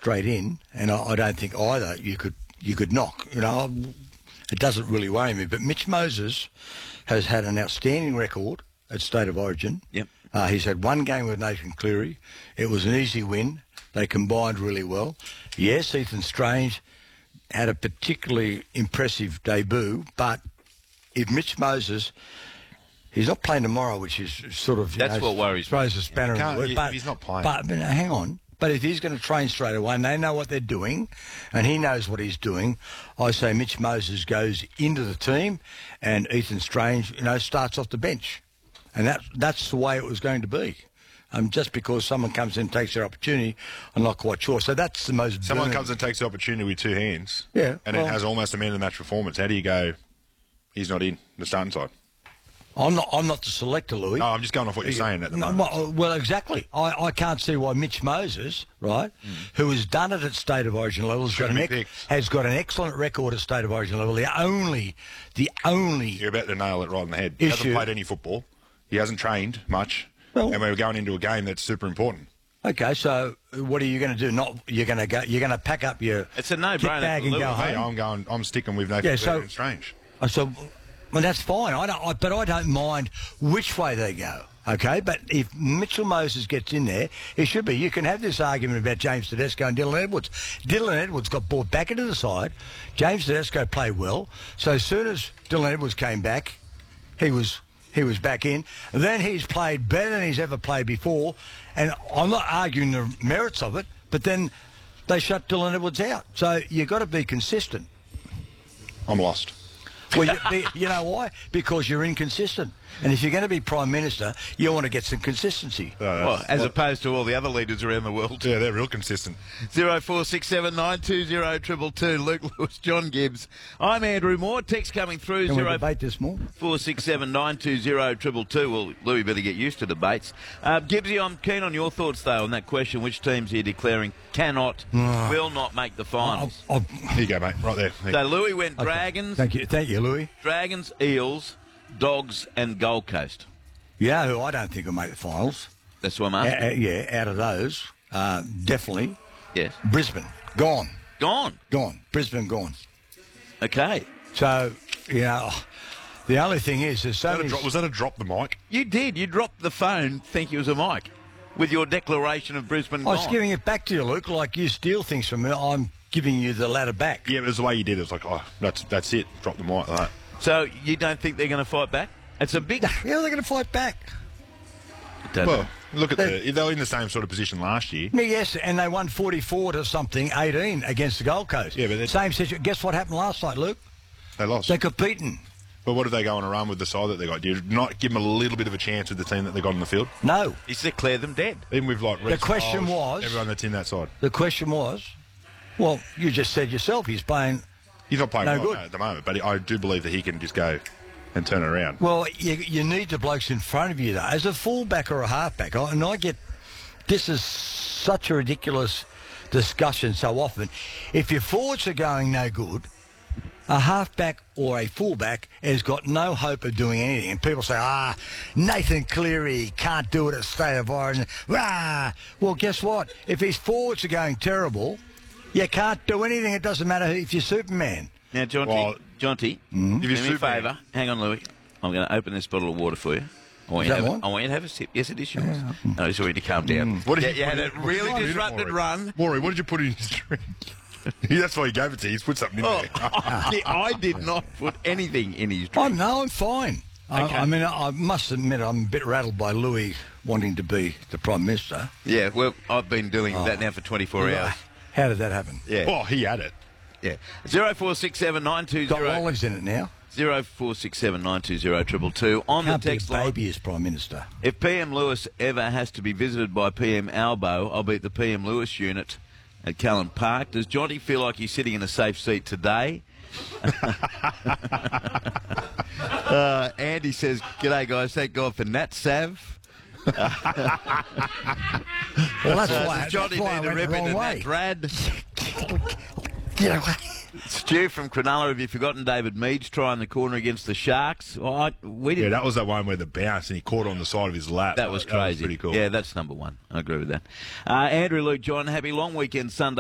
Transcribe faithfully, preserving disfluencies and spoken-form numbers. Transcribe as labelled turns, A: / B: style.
A: straight in, and I, I don't think either you could you could knock. You know, it doesn't really worry me. But Mitch Moses has had an outstanding record at State of Origin.
B: Yep.
A: Uh, he's had one game with Nathan Cleary. It was an easy win. They combined really well. Yes, Ethan Strange had a particularly impressive debut, but if Mitch Moses, he's not playing tomorrow, which is sort of...
B: That's
A: know,
B: what worries me.
A: throws a spanner in the works.
C: But he's not playing.
A: But, but hang on. But if he's going to train straight away and they know what they're doing and he knows what he's doing, I say Mitch Moses goes into the team and Ethan Strange, you know, starts off the bench. And that, that's the way it was going to be. Um, just because someone comes in and takes their opportunity, I'm not quite sure. So that's the most...
C: Someone
A: burning.
C: comes and takes the opportunity with two hands.
A: Yeah.
C: And
A: well,
C: it has almost a man-of-the-match performance. How do you go, he's not in the starting side?
A: I'm not, I'm not the selector, Louis.
C: No, I'm just going off what you're saying at the
A: No,
C: moment.
A: well, well, exactly. I, I can't see why Mitch Moses, right, mm. who has done it at State of Origin level, has got, an ex- has got an excellent record at State of Origin level. The only, the only...
C: You're about to nail it right on the head. He
A: issue.
C: hasn't played any football. He hasn't trained much.
A: Well,
C: and we're going into a game that's super important.
A: Okay, so what are you going to do? Not you're going to go. You're going to pack up your
B: it's a no-brainer
A: kit bag and go
C: Hey,
A: home.
C: I'm going. I'm sticking with Nathan
A: Yeah, so-
C: and Strange.
A: So, well, that's fine. I don't, I, but I don't mind which way they go. Okay, but if Mitchell Moses gets in there, it should be. You can have this argument about James Tedesco and Dylan Edwards. Dylan Edwards got brought back into the side. James Tedesco played well. So as soon as Dylan Edwards came back, he was he was back in. And then he's played better than he's ever played before. And I'm not arguing the merits of it, but then they shut Dylan Edwards out. So you've got to be consistent.
C: I'm lost.
A: Well, you, you know why? Because you're inconsistent. And if you're going to be Prime Minister, you want to get some consistency.
C: Uh,
B: Well, as
C: well,
B: opposed to all the other leaders around the world.
C: yeah, they're real consistent.
B: Zero four six seven nine two zero triple two. Luke Lewis, John Gibbs. I'm Andrew Moore. Text coming through.
A: Can we
B: Zero
A: debate this more?
B: four six seven nine two zero triple two. Well, Louis better get used to debates. Uh, Gibbsy, I'm keen on your thoughts though on that question. Which teams are you declaring cannot, will not make the finals?
A: I'll, I'll,
C: Here you go, mate. Right there. There you
B: So
C: go.
B: Louis went
A: okay.
B: Dragons,
A: Thank you, thank you, Louis.
B: Dragons, Eels, Dogs, and Gold Coast.
A: You know who I don't think will make the finals?
B: That's what I'm
A: A-
B: asking.
A: a- yeah, out of those, uh, definitely
B: Yes,
A: Brisbane gone,
B: gone.
A: gone. Brisbane gone.
B: Okay,
A: So you know, the only thing is, there's so
C: Was that a
A: many.
C: drop- was that a drop the mic?
B: you did. You dropped the phone, think it was a mic, with your declaration of Brisbane
A: I was
B: gone.
A: giving it back to you, Luke. Like you steal things from me, I'm giving you the ladder back.
C: Yeah, it was the way you did it. It was like, oh, that's that's it. Drop the mic like that.
B: So you don't think they're going to fight back? It's a big.
A: Yeah, they're going to fight back.
B: Don't
C: Well,
B: know.
C: look at the. They were in the same sort of position last year.
A: Yeah, yes, and they won forty-four to something, eighteen against the Gold Coast.
C: Yeah, but that's-
A: same situation. Guess what happened last night, Luke?
C: They lost.
A: They got beaten.
C: But what if they go on a run with the side that they got? Do you not give them a little bit of a chance with the team that they got on the field?
A: No.
B: He's declared them dead.
C: Even with like
A: The question was-
C: everyone that's in that side.
A: The question was, well, you just said yourself, he's playing.
C: He's not playing
A: No
C: well
A: good.
C: no, at the moment, but I do believe that he can just go and turn it around.
A: Well, you, you need the blokes in front of you, though. As a fullback or a halfback, I- and I get this is such a ridiculous discussion so often. If your forwards are going no good, a halfback or a fullback has got no hope of doing anything. And people say, ah, Nathan Cleary can't do it at State of Origin. Ah. Well, guess what? If his forwards are going terrible, you can't do anything. It doesn't matter if you're Superman.
B: Now, Jonty,
C: Well,
B: Jonty,
C: if you're
B: do me a
C: Superman-
B: favour. Hang on, Louis. I'm going to open this bottle of water for you. I want,
A: Is
B: you to
A: that
B: have,
A: one?
B: I want you to have a sip. Yes, it is yours. No, I just want you to calm down.
C: What did
B: yeah,
C: you,
B: you had
C: what
B: a
C: did- what
B: really
C: did you put in it,
B: disrupted
C: Maury?
B: run.
C: Maury, what did you put in his drink? That's why he gave it to you. He's put something in
B: Oh,
C: there.
B: I, I did not put anything in his
A: Oh,
B: drink.
A: no, I'm fine. I-
B: Okay.
A: I, mean, I must admit I'm a bit rattled by Louis wanting to be the Prime Minister.
B: Yeah, well, I've been dealing with that now for twenty-four hours.
A: How did that happen?
B: Yeah,
C: Oh, he had it.
B: yeah. Zero four six seven nine two
A: Got
B: zero
A: lollies in it now.
B: zero four six seven nine two zero triple two on
A: Can't
B: the
A: be
B: text
A: a
B: line.
A: baby as Prime Minister.
B: If P M Lewis ever has to be visited by P M Albo, I'll be at the P M Lewis unit at Callan Park. Does Jonty feel like he's sitting in a safe seat today? uh, Andy says, "G'day guys, thank God for Nat Sav."
A: Well, that's
B: Uh,
A: why,
B: does Jonty
A: that's why I
B: need to
A: went
B: rip
A: the wrong
B: into
A: way.
B: Nat Rad?
A: Get away.
B: Stu from Cronulla, have you forgotten David Mead's try in the corner against the Sharks? Well, I, we
C: Yeah,
B: didn't.
C: that was that one where the bounce and he caught on the side of his lap.
B: that was crazy.
C: pretty cool.
B: Yeah, that's number one. I agree with that. Uh, Andrew, Luke, John, happy long weekend Sunday.